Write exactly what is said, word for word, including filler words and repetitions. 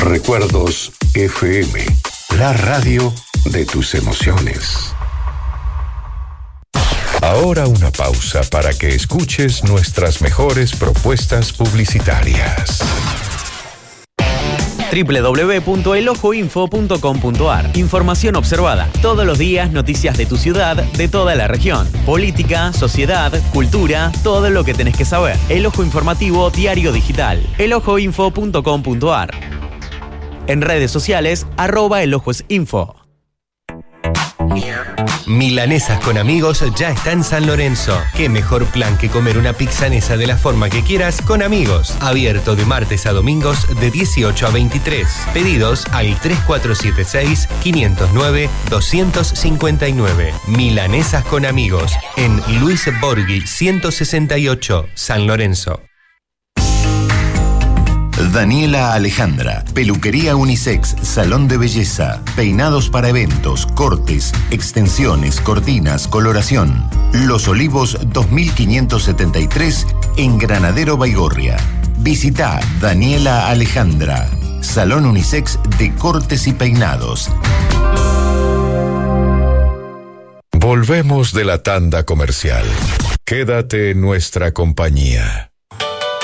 Recuerdos F M, la radio de tus emociones. Ahora una pausa para que escuches nuestras mejores propuestas publicitarias. doble u doble u doble u punto el ojo info punto com punto a r. Información observada. Todos los días noticias de tu ciudad, de toda la región. Política, sociedad, cultura, todo lo que tenés que saber. El Ojo Informativo Diario Digital. el ojo info punto com punto a r. En redes sociales, arroba elojosinfo. Milanesas con Amigos ya está en San Lorenzo. Qué mejor plan que comer una pizzanesa de la forma que quieras con amigos. Abierto de martes a domingos de dieciocho a veintitrés. Pedidos al tres cuatro siete seis, cinco cero nueve, dos cinco nueve. Milanesas con Amigos en Luis Borghi ciento sesenta y ocho, San Lorenzo. Daniela Alejandra, peluquería unisex, salón de belleza, peinados para eventos, cortes, extensiones, cortinas, coloración. Los Olivos dos mil quinientos setenta y tres en Granadero Baigorria. Visita Daniela Alejandra, salón unisex de cortes y peinados. Volvemos de la tanda comercial. Quédate en nuestra compañía.